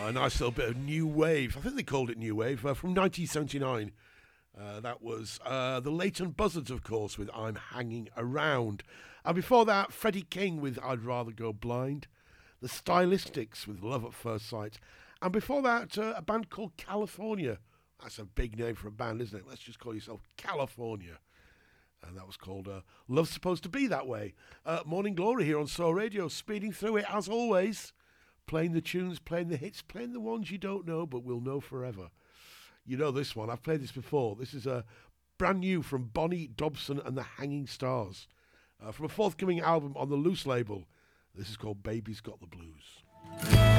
A nice little bit of new wave. I think they called it new wave from 1979. That was the Leighton Buzzards, of course, with I'm Hanging Around. And before that, Freddie King with I'd Rather Go Blind. The Stylistics with Love at First Sight. And before that, a band called California. That's a big name for a band, isn't it? Let's just call yourself California. And that was called Love's Supposed to Be That Way. Morning Glory here on Soul Radio, speeding through it as always. Playing the tunes, playing the hits, playing the ones you don't know but will know forever. You know this one. I've played this before. This is brand new from Bonnie Dobson and the Hanging Stars. From a forthcoming album on the Loose label. This is called Baby's Got the Blues.